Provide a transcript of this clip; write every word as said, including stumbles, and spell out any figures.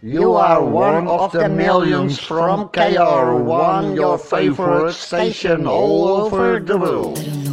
You are one of the millions from K R one, your favorite station all over the world.